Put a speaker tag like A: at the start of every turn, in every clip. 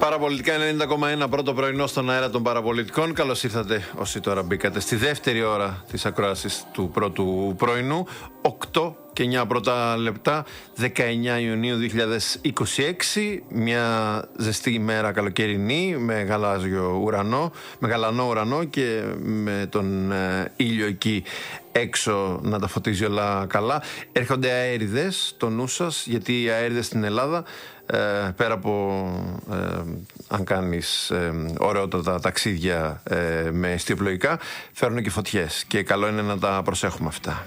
A: Παραπολιτικά 90,1 πρώτο πρωινό στον αέρα των παραπολιτικών. Καλώς ήρθατε όσοι τώρα μπήκατε στη δεύτερη ώρα της ακρόασης του πρώτου πρωινού. 8 και 9 πρώτα λεπτά, 19 Ιουνίου 2026. Μια ζεστή ημέρα καλοκαιρινή με γαλάζιο ουρανό, με γαλανό ουρανό και με τον ήλιο εκεί έξω να τα φωτίζει όλα καλά. Έρχονται αέριδες στο νου σας, γιατί οι αέριδες στην Ελλάδα, πέρα από αν κάνεις ωραιότατα ταξίδια με εστιοπλοϊκά, φέρνουν και φωτιές και καλό είναι να τα προσέχουμε αυτά.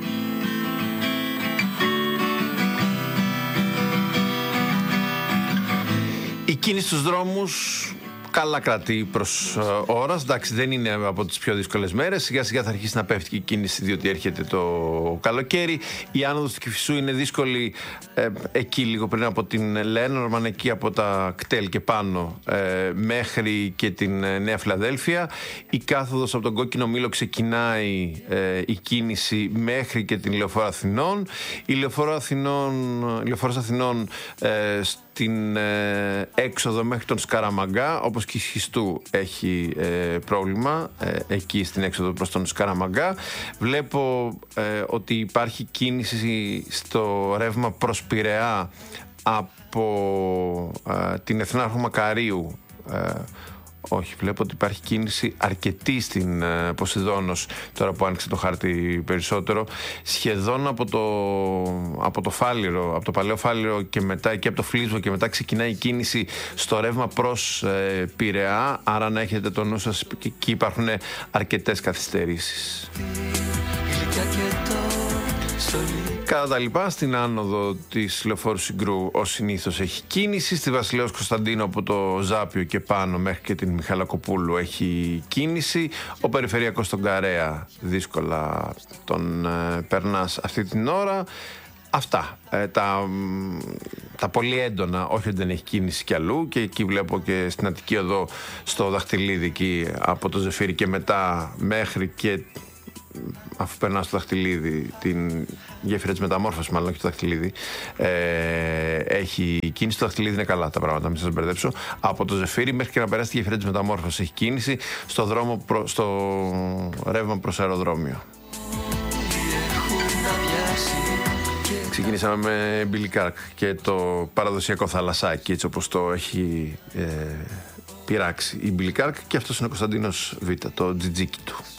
A: Η κίνηση στους δρόμους καλά κρατεί προς ώρας. Εντάξει, δεν είναι από τις πιο δύσκολες μέρες. Σιγά σιγά θα αρχίσει να πέφτει και η κίνηση, διότι έρχεται το καλοκαίρι. Η άνοδος του Κηφισού είναι δύσκολη εκεί λίγο πριν από την Λένορμαν, εκεί από τα κτέλ και πάνω μέχρι και την Νέα Φιλαδέλφια. Η κάθοδος από τον Κόκκινο Μήλο ξεκινάει η κίνηση μέχρι και την Λεωφόρο Αθηνών. Η Λεωφόρος Αθηνών την έξοδο μέχρι τον Σκαραμαγκά, όπως και η Σχιστού έχει πρόβλημα εκεί στην έξοδο προς τον Σκαραμαγκά. Βλέπω ότι υπάρχει κίνηση στο ρεύμα προς Πειραιά από την Εθνάρχο Μακαρίου. Όχι, βλέπω ότι υπάρχει κίνηση αρκετή στην Ποσειδώνος, τώρα που άνοιξε το χάρτη περισσότερο, σχεδόν από το Φάληρο, από το παλαιό Φάληρο και μετά, και από το Φλίσβο και μετά ξεκινάει η κίνηση στο ρεύμα προς Πειραιά, άρα να έχετε το νου σας, και εκεί υπάρχουν αρκετές καθυστερήσεις. Κατά τα λοιπά, στην άνοδο της Λεωφόρου Συγκρού ως συνήθως έχει κίνηση. Στη Βασιλέως Κωνσταντίνου από το Ζάπιο και πάνω μέχρι και την Μιχαλακοπούλου έχει κίνηση. Ο περιφερειακός στον Καρέα δύσκολα τον περνάς αυτή την ώρα. Αυτά, τα πολύ έντονα, όχι ότι δεν έχει κίνηση κι αλλού, και εκεί βλέπω και στην Αττική Οδό στο Δαχτυλίδι, εκεί από το Ζεφύρι και μετά μέχρι και, αφού περνάω στο Δαχτυλίδι, την γέφυρα της Μεταμόρφωσης, μάλλον όχι το Δαχτυλίδι, έχει κίνηση. Το Δαχτυλίδι είναι καλά τα πράγματα, μην σας μπερδέψω. Από το Ζεφύρι μέχρι και να περάσει τη γέφυρα της Μεταμόρφωσης έχει κίνηση στο δρόμο στο ρεύμα προς αεροδρόμιο. Ξεκινήσαμε με Billy Kirk και το παραδοσιακό θαλασσάκι, έτσι όπως το έχει πειράξει η Billy Kirk, και αυτός είναι ο Κωνσταντίνος Β, το τζιτζίκι του.